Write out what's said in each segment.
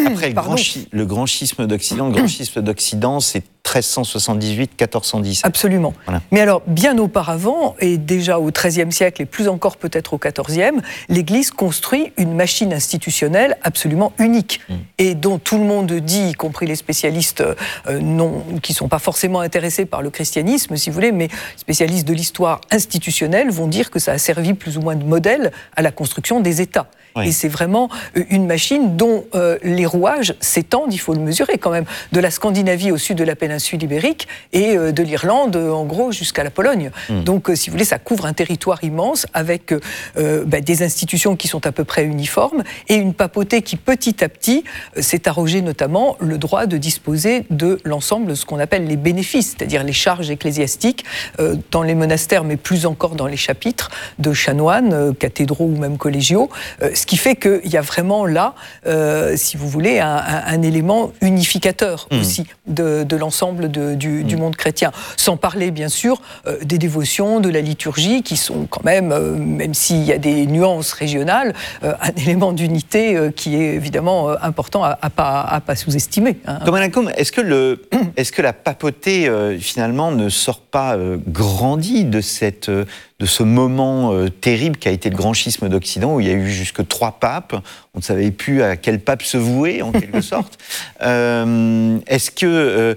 Après, le grand schisme d'Occident, c'est 1378-1410. Absolument. Voilà. Mais alors, bien auparavant, et déjà au XIIIe siècle, et plus encore peut-être au XIVe, l'Église construit une machine institutionnelle absolument unique, et dont tout le monde dit, y compris les spécialistes qui ne sont pas forcément intéressés par le christianisme, si vous voulez, mais spécialistes de l'histoire institutionnelle, vont dire que ça a servi plus ou moins de modèle à la construction des États. Oui. Et c'est vraiment une machine dont les rouages s'étendent, il faut le mesurer quand même, de la Scandinavie au sud de la péninsule ibérique et de l'Irlande, en gros, jusqu'à la Pologne. Donc, si vous voulez, ça couvre un territoire immense avec des institutions qui sont à peu près uniformes et une papauté qui, petit à petit, s'est arrogé notamment le droit de disposer de l'ensemble de ce qu'on appelle les bénéfices, c'est-à-dire les charges ecclésiastiques dans les monastères, mais plus encore dans les chapitres de chanoines, cathédraux ou même collégiaux, ce qui fait qu'il y a vraiment là, si vous voulez, un élément unificateur aussi de l'ensemble du monde chrétien. Sans parler, bien sûr, des dévotions, de la liturgie, qui sont quand même s'il y a des nuances régionales, un élément d'unité qui est évidemment important à pas sous-estimer. Hein. Thomas Lacombe, est-ce que la papauté, finalement, ne sort pas grandie de ce moment terrible qu'a été le grand schisme d'Occident, où il y a eu jusque 3 papes, on ne savait plus à quel pape se vouer, en quelque sorte. Est-ce que,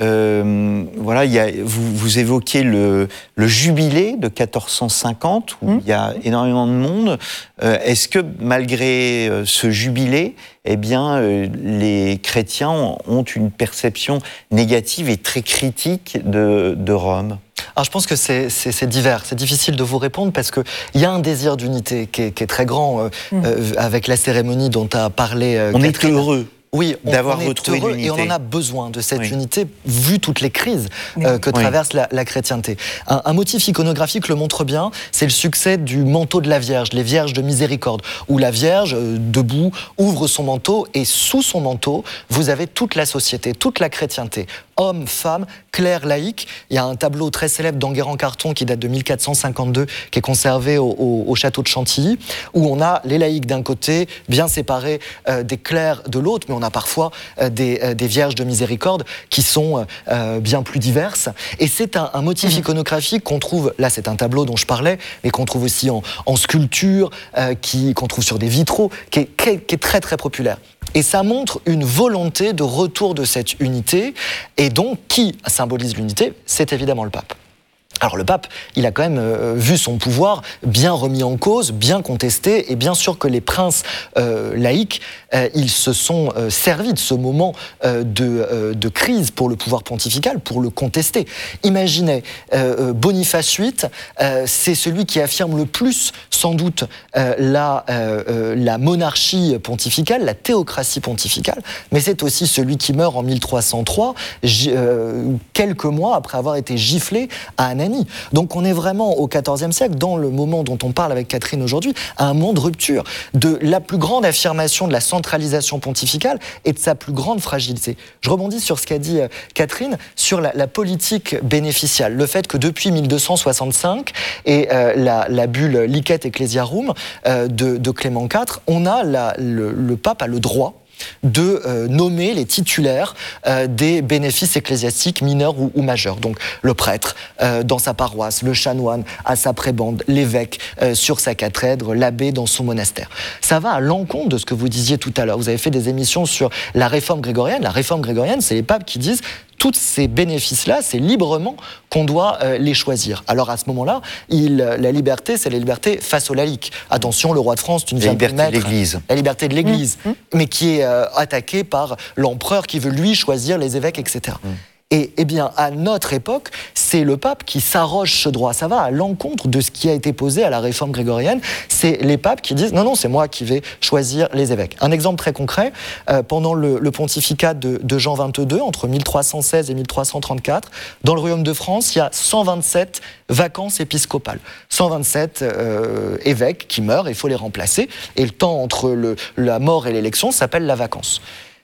voilà, vous évoquez le jubilé de 1450, où il y a énormément de monde. Est-ce que, malgré ce jubilé, eh bien, les chrétiens ont une perception négative et très critique de Rome ? Alors je pense que c'est divers, c'est difficile de vous répondre parce qu'il y a un désir d'unité qui est très grand avec la cérémonie dont a parlé On Catherine. est heureux. Oui, d'avoir retrouvé l'unité. Et on en a besoin de cette unité, vu toutes les crises que traverse la chrétienté. Un motif iconographique le montre bien, c'est le succès du manteau de la Vierge, les Vierges de Miséricorde, où la Vierge, debout, ouvre son manteau, et sous son manteau, vous avez toute la société, toute la chrétienté. Hommes, femmes, clercs, laïcs. Il y a un tableau très célèbre d'Enguerrand-Carton qui date de 1452, qui est conservé au château de Chantilly, où on a les laïcs d'un côté, bien séparés des clercs de l'autre, mais on a parfois des vierges de miséricorde qui sont bien plus diverses. Et c'est un motif iconographique qu'on trouve, là c'est un tableau dont je parlais, mais qu'on trouve aussi en sculpture, qu'on trouve sur des vitraux, qui est très très populaire. Et ça montre une volonté de retour de cette unité, et donc qui symbolise l'unité, c'est évidemment le pape. Alors le pape, il a quand même vu son pouvoir bien remis en cause, bien contesté, et bien sûr que les princes laïcs, ils se sont servis de ce moment de crise pour le pouvoir pontifical, pour le contester. Imaginez, Boniface VIII, c'est celui qui affirme le plus, sans doute, la monarchie pontificale, la théocratie pontificale, mais c'est aussi celui qui meurt en 1303, quelques mois après avoir été giflé à Anagni. Donc on est vraiment au XIVe siècle, dans le moment dont on parle avec Catherine aujourd'hui, à un moment de rupture, de la plus grande affirmation de la centralisation pontificale et de sa plus grande fragilité. Je rebondis sur ce qu'a dit Catherine, sur la politique bénéficiale, le fait que depuis 1265 et la bulle Licet Ecclesiarum de Clément IV, on a le pape a le droit de nommer les titulaires des bénéfices ecclésiastiques mineurs ou majeurs. Donc le prêtre dans sa paroisse, le chanoine à sa prébende, l'évêque sur sa cathèdre, l'abbé dans son monastère. Ça va à l'encontre de ce que vous disiez tout à l'heure. Vous avez fait des émissions sur la réforme grégorienne. La réforme grégorienne, c'est les papes qui disent tous ces bénéfices-là, c'est librement qu'on doit les choisir. Alors à ce moment-là, la liberté, c'est la liberté face aux laïcs. Attention, le roi de France, tu ne viens pas mettre... La liberté de l'Église. La liberté de l'Église, mais qui est attaquée par l'empereur qui veut, lui, choisir les évêques, etc. Et bien, à notre époque, c'est le pape qui s'arroge ce droit. Ça va à l'encontre de ce qui a été posé à la réforme grégorienne. C'est les papes qui disent « Non, c'est moi qui vais choisir les évêques ». Un exemple très concret, pendant le pontificat de Jean XXII, entre 1316 et 1334, dans le royaume de France, il y a 127 vacances épiscopales. 127 évêques qui meurent, il faut les remplacer. Et le temps entre la mort et l'élection s'appelle la vacance.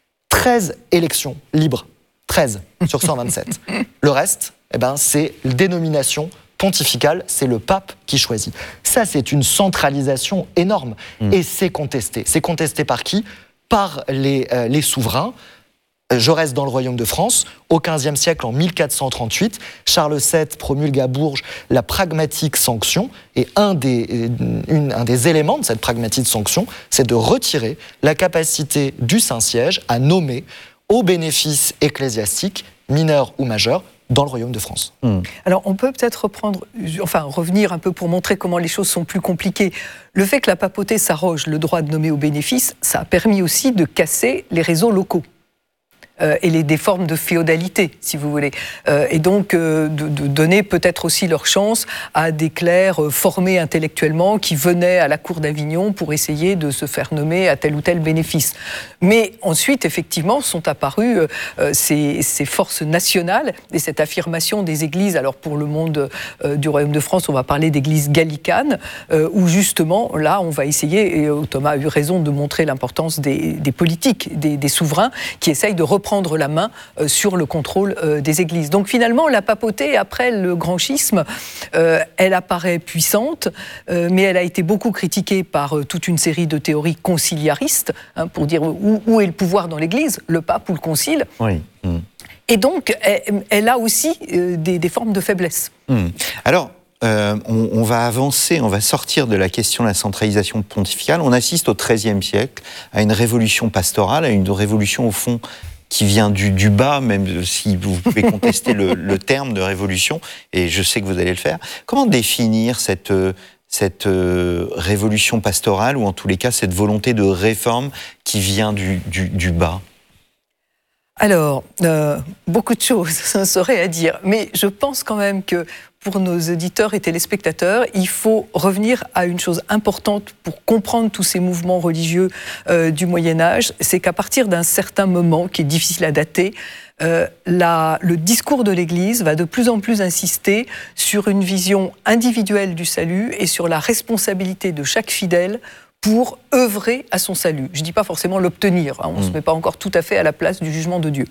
13 élections libres. 13 sur 127. Le reste, c'est la dénomination pontificale, c'est le pape qui choisit. Ça, c'est une centralisation énorme. Et c'est contesté. C'est contesté par qui ? par les souverains. Je reste dans le royaume de France. Au XVe siècle, en 1438, Charles VII promulgue à Bourges la pragmatique sanction. Et un des éléments de cette pragmatique sanction, c'est de retirer la capacité du Saint-Siège à nommer au bénéfice ecclésiastique, mineur ou majeur, dans le royaume de France. Alors on peut peut-être revenir un peu pour montrer comment les choses sont plus compliquées. Le fait que la papauté s'arroge le droit de nommer au bénéfice, ça a permis aussi de casser les réseaux locaux. Et des formes de féodalité, si vous voulez. Et donc, de donner peut-être aussi leur chance à des clercs formés intellectuellement qui venaient à la cour d'Avignon pour essayer de se faire nommer à tel ou tel bénéfice. Mais ensuite, effectivement, sont apparues ces forces nationales et cette affirmation des églises. Alors, pour le monde du Royaume de France, on va parler d'églises gallicanes, où justement, là, on va essayer, et Thomas a eu raison de montrer l'importance des politiques, des souverains, qui essayent de reprendre la main sur le contrôle des églises. Donc finalement, la papauté, après le grand schisme, elle apparaît puissante, mais elle a été beaucoup critiquée par toute une série de théories conciliaristes, pour dire où est le pouvoir dans l'Église, le pape ou le concile. Oui. Et donc, elle a aussi des formes de faiblesse. Alors, on va avancer, on va sortir de la question de la centralisation pontificale. On assiste au XIIIe siècle à une révolution pastorale, à une révolution au fond qui vient du bas, même si vous pouvez contester le terme de révolution, et je sais que vous allez le faire. Comment définir cette révolution pastorale, ou en tous les cas cette volonté de réforme qui vient du bas ? Alors, beaucoup de choses, ça serait à dire, mais je pense quand même que pour nos auditeurs et téléspectateurs, il faut revenir à une chose importante pour comprendre tous ces mouvements religieux du Moyen-Âge, c'est qu'à partir d'un certain moment, qui est difficile à dater, le discours de l'Église va de plus en plus insister sur une vision individuelle du salut et sur la responsabilité de chaque fidèle pour œuvrer à son salut. Je ne dis pas forcément l'obtenir, on ne se met pas encore tout à fait à la place du jugement de Dieu.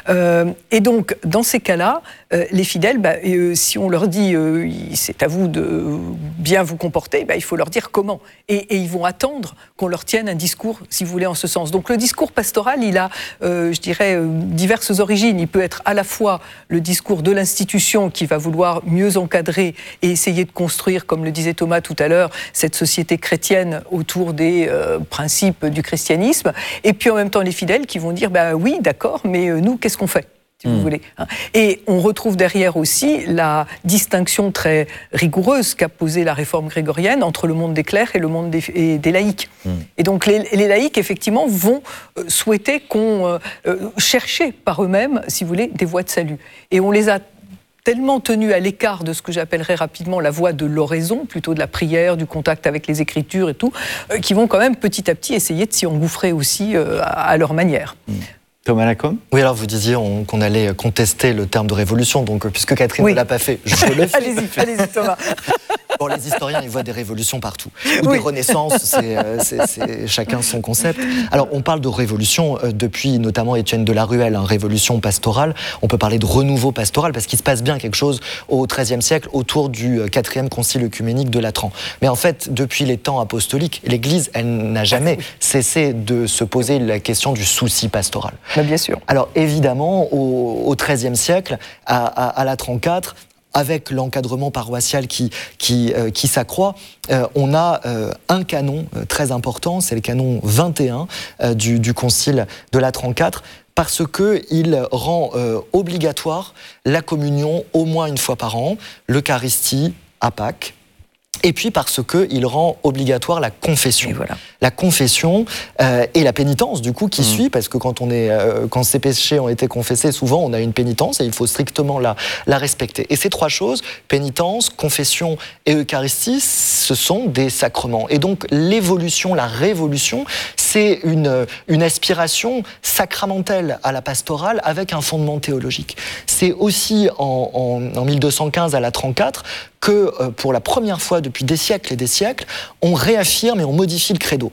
Et donc, dans ces cas-là, les fidèles, si on leur dit c'est à vous de bien vous comporter, il faut leur dire comment. Et ils vont attendre qu'on leur tienne un discours, si vous voulez, en ce sens. Donc le discours pastoral, il a, je dirais, diverses origines. Il peut être à la fois le discours de l'institution qui va vouloir mieux encadrer et essayer de construire, comme le disait Thomas tout à l'heure, cette société chrétienne autour des principes du christianisme. Et puis en même temps, les fidèles qui vont dire oui, d'accord, mais nous, qu'est-ce qu'on fait ? Si vous voulez. Et on retrouve derrière aussi la distinction très rigoureuse qu'a posée la réforme grégorienne entre le monde des clercs et le monde des laïcs. Et donc les laïcs, effectivement, vont souhaiter qu'on chercher par eux-mêmes, si vous voulez, des voies de salut. Et on les a tellement tenus à l'écart de ce que j'appellerais rapidement la voie de l'oraison, plutôt de la prière, du contact avec les Écritures et tout, qui vont quand même petit à petit essayer de s'y engouffrer aussi à leur manière. Thomas Lacombe ? Oui, alors vous disiez qu'on allait contester le terme de révolution, donc puisque Catherine ne l'a pas fait, je le fais. Allez-y, Thomas. Bon, les historiens, ils voient des révolutions partout. Ou des renaissances, c'est chacun son concept. Alors, on parle de révolution depuis notamment Étienne de la Ruelle, révolution pastorale. On peut parler de renouveau pastoral parce qu'il se passe bien quelque chose au XIIIe siècle autour du 4e concile œcuménique de Latran. Mais en fait, depuis les temps apostoliques, l'Église, elle n'a jamais cessé de se poser la question du souci pastoral. Bien sûr. Alors, évidemment, au XIIIe siècle, à Latran IV, avec l'encadrement paroissial qui s'accroît, on a un canon très important, c'est le canon 21 du concile de Latran IV, parce qu'il rend obligatoire la communion au moins une fois par an, l'Eucharistie à Pâques, et puis parce qu'il rend obligatoire la confession. Voilà. La confession et la pénitence, du coup, qui suit, parce que quand ces péchés ont été confessés, souvent on a une pénitence et il faut strictement la respecter. Et ces trois choses, pénitence, confession et Eucharistie, ce sont des sacrements. Et donc l'évolution, la révolution, c'est une aspiration sacramentelle à la pastorale avec un fondement théologique. C'est aussi en 1215 à Latran IV que pour la première fois depuis des siècles et des siècles, on réaffirme et on modifie le credo.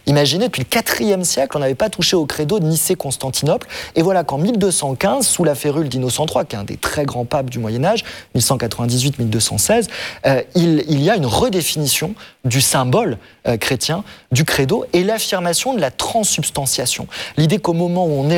Imaginez, depuis le IVe siècle, on n'avait pas touché au credo de Nicée-Constantinople. Et voilà qu'en 1215, sous la férule d'Innocent III, qui est un des très grands papes du Moyen-Âge, 1198-1216, il y a une redéfinition du symbole chrétien, du credo, et l'affirmation de la transsubstantiation. L'idée qu'au moment où on est